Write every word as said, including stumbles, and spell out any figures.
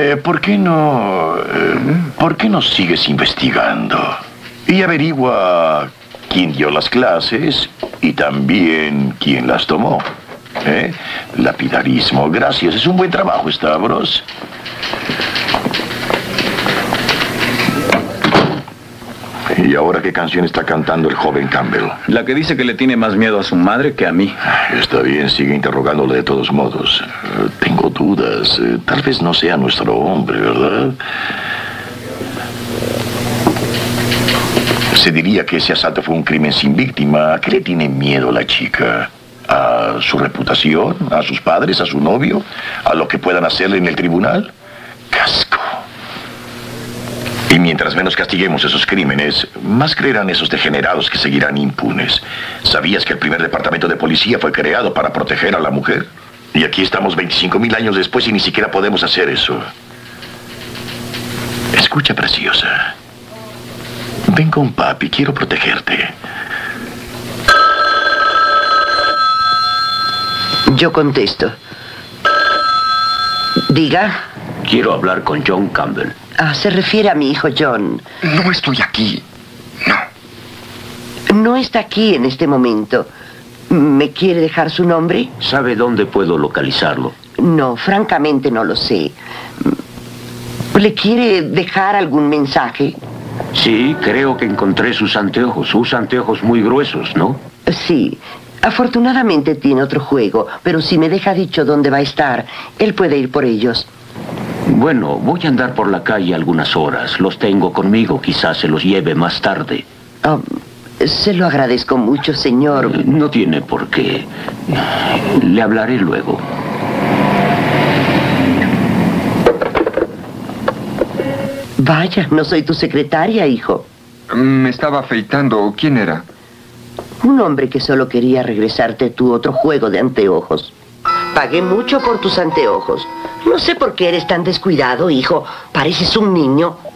Eh, ¿por qué no... Eh, ¿Por qué no sigues investigando? Y averigua quién dio las clases y también quién las tomó. ¿Eh? Lapidarismo. Gracias. Es un buen trabajo, Stavros. ¿Y ahora qué canción está cantando el joven Campbell? La que dice que le tiene más miedo a su madre que a mí. Está bien, sigue interrogándole de todos modos. Uh, tengo dudas. Uh, tal vez no sea nuestro hombre, ¿verdad? Se diría que ese asalto fue un crimen sin víctima. ¿A qué le tiene miedo la chica? ¿A su reputación? ¿A sus padres? ¿A su novio? ¿A lo que puedan hacerle en el tribunal? Casco. Y mientras menos castiguemos esos crímenes, más creerán esos degenerados que seguirán impunes. ¿Sabías que el primer departamento de policía fue creado para proteger a la mujer? Y aquí estamos veinticinco mil años después y ni siquiera podemos hacer eso. Escucha, preciosa. Ven con papi, quiero protegerte. Yo contesto. Diga. Quiero hablar con John Campbell. Ah, se refiere a mi hijo John. No estoy aquí. No. No está aquí en este momento. ¿Me quiere dejar su nombre? ¿Sabe dónde puedo localizarlo? No, francamente no lo sé. ¿Le quiere dejar algún mensaje? Sí, creo que encontré sus anteojos. Usa anteojos muy gruesos, ¿no? Sí. Afortunadamente tiene otro juego, pero si me deja dicho dónde va a estar, él puede ir por ellos. Bueno, voy a andar por la calle algunas horas. Los tengo conmigo, quizás se los lleve más tarde. Oh, se lo agradezco mucho, señor. Eh, no tiene por qué. Le hablaré luego. Vaya, no soy tu secretaria, hijo. Me estaba afeitando. ¿Quién era? Un hombre que solo quería regresarte tu otro juego de anteojos. Pagué mucho por tus anteojos. No sé por qué eres tan descuidado, hijo. Pareces un niño.